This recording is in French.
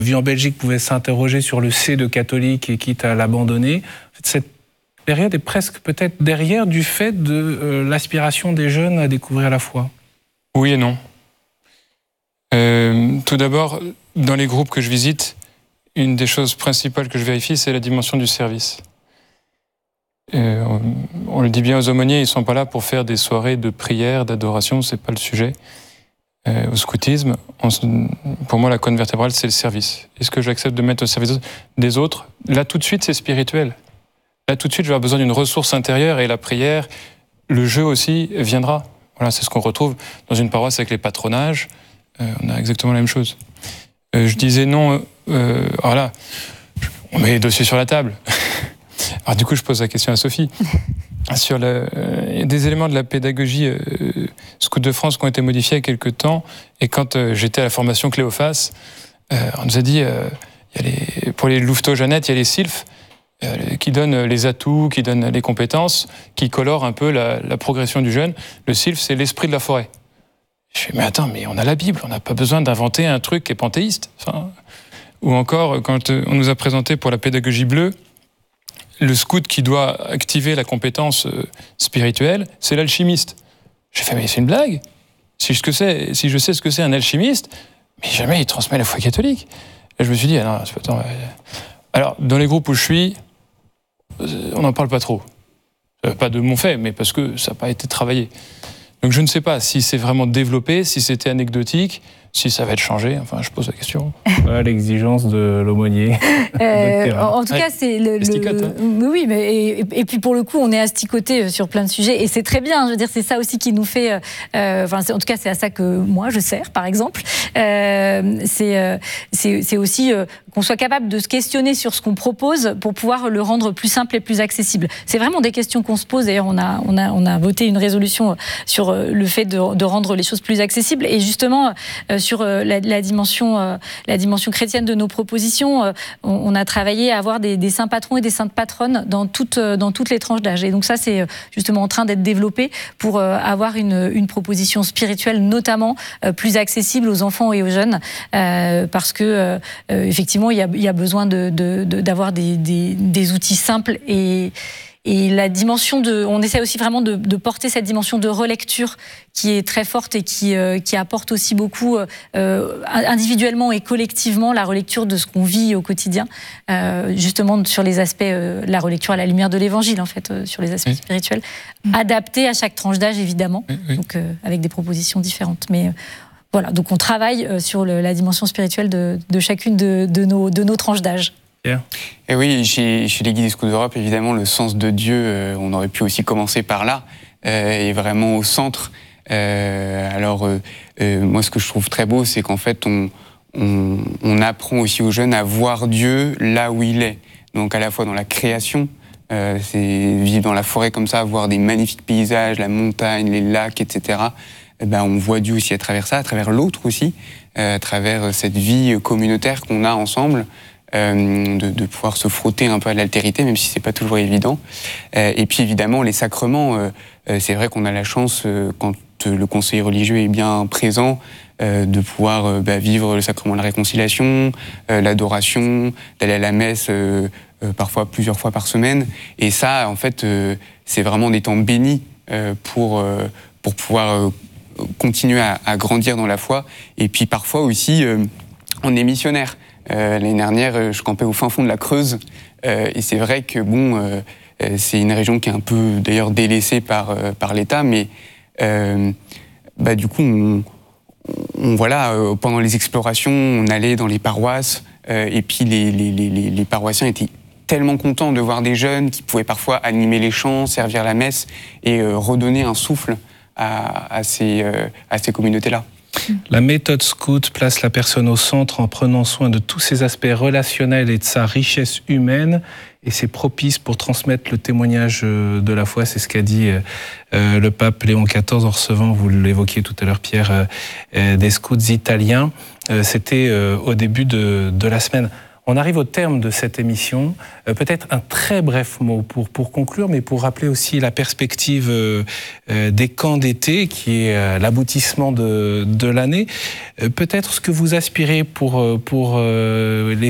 vie en Belgique pouvait s'interroger sur le C de catholique et quitte à l'abandonner. Cette période est presque peut-être derrière du fait de l'aspiration des jeunes à découvrir la foi. Oui et non. Tout d'abord, dans les groupes que je visite, une des choses principales que je vérifie, c'est la dimension du service. On le dit bien aux aumôniers, ils ne sont pas là pour faire des soirées de prière, d'adoration, ce n'est pas le sujet. Au scoutisme, pour moi, la colonne vertébrale, c'est le service. Est-ce que j'accepte de mettre au service des autres ? Là, tout de suite, c'est spirituel. Là, tout de suite, je vais avoir besoin d'une ressource intérieure et la prière, le jeu aussi, viendra. Voilà, c'est ce qu'on retrouve dans une paroisse avec les patronages. On a exactement la même chose. Je disais non, alors là, on met les dossiers sur la table. Alors du coup, je pose la question à Sophie. Sur des éléments de la pédagogie Scout de France qui ont été modifiés il y a quelques temps, et quand j'étais à la formation Cléophas, on nous a dit, pour les louveteaux-Jeannette, il y a les sylphes, qui donnent les atouts, qui donnent les compétences, qui colorent un peu la progression du jeune. Le sylphe, c'est l'esprit de la forêt. Je fais, mais attends, mais on a la Bible, on n'a pas besoin d'inventer un truc qui est panthéiste. Enfin, ou encore, quand on nous a présenté pour la pédagogie bleue, le scout qui doit activer la compétence spirituelle, c'est l'alchimiste. J'ai fait, mais c'est une blague. Si je sais ce que c'est un alchimiste, mais jamais il transmet la foi catholique. Et je me suis dit, ah non, attends. Alors, dans les groupes où je suis, on n'en parle pas trop. Pas de mon fait, mais parce que ça n'a pas été travaillé. Donc je ne sais pas si c'est vraiment développé, si c'était anecdotique, si ça va être changé. Enfin, je pose la question. Voilà l'exigence de l'aumônier. En tout cas, c'est oui, mais et puis pour le coup, on est asticoté sur plein de sujets et c'est très bien. Je veux dire, c'est ça aussi qui nous fait. En tout cas, c'est à ça que moi je sers, par exemple. C'est aussi qu'on soit capable de se questionner sur ce qu'on propose pour pouvoir le rendre plus simple et plus accessible. C'est vraiment des questions qu'on se pose. D'ailleurs, on a voté une résolution sur le fait de rendre les choses plus accessibles et justement sur la dimension chrétienne de nos propositions, on a travaillé à avoir des saints patrons et des saintes patronnes dans toutes les tranches d'âge. Et donc ça, c'est justement en train d'être développé pour avoir une proposition spirituelle, notamment plus accessible aux enfants et aux jeunes, parce que effectivement, il y a besoin d'avoir des outils simples et la dimension on essaie aussi vraiment de porter cette dimension de relecture qui est très forte et qui apporte aussi beaucoup individuellement et collectivement la relecture de ce qu'on vit au quotidien, justement sur les aspects, la relecture à la lumière de l'Évangile en fait, sur les aspects spirituels, adaptés à chaque tranche d'âge évidemment, donc avec des propositions différentes. Mais voilà, donc on travaille sur la dimension spirituelle de chacune de nos tranches d'âge. Yeah. Et oui, chez les guides des Scouts d'Europe, évidemment, le sens de Dieu, on aurait pu aussi commencer par là, est vraiment au centre. Moi, ce que je trouve très beau, c'est qu'en fait, on apprend aussi aux jeunes à voir Dieu là où il est. Donc, à la fois dans la création, c'est vivre dans la forêt comme ça, voir des magnifiques paysages, la montagne, les lacs, etc. On voit Dieu aussi à travers ça, à travers l'autre aussi, à travers cette vie communautaire qu'on a ensemble. De pouvoir se frotter un peu à l'altérité, même si c'est pas toujours évident. Et puis évidemment, les sacrements, c'est vrai qu'on a la chance, quand le conseiller religieux est bien présent, de pouvoir vivre le sacrement de la réconciliation, l'adoration, d'aller à la messe parfois plusieurs fois par semaine. Et ça, en fait, c'est vraiment des temps bénis pour pouvoir continuer à grandir dans la foi. Et puis parfois aussi, on est missionnaire. L'année dernière, je campais au fin fond de la Creuse, et c'est vrai que c'est une région qui est un peu d'ailleurs délaissée par l'État, mais du coup, pendant les explorations, on allait dans les paroisses, et puis les paroissiens étaient tellement contents de voir des jeunes qui pouvaient parfois animer les chants, servir la messe et redonner un souffle à ces communautés-là. La méthode scout place la personne au centre en prenant soin de tous ses aspects relationnels et de sa richesse humaine, et c'est propice pour transmettre le témoignage de la foi. C'est ce qu'a dit le pape Léon XIV en recevant, vous l'évoquiez tout à l'heure Pierre, des scouts italiens. C'était au début de la semaine. On arrive au terme de cette émission. Peut-être un très bref mot pour conclure, mais pour rappeler aussi la perspective des camps d'été, qui est l'aboutissement de l'année. Peut-être ce que vous aspirez pour les